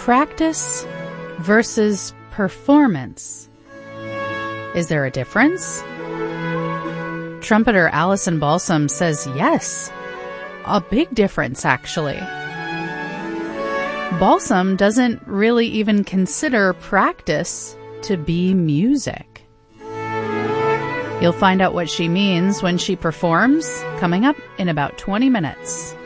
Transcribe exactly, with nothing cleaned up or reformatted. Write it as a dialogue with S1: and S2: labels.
S1: Practice versus performance. Is there a difference? Trumpeter Allison Balsam says yes. A big difference, actually. Balsam doesn't really even consider practice to be music. You'll find out what she means when she performs, coming up in about twenty minutes.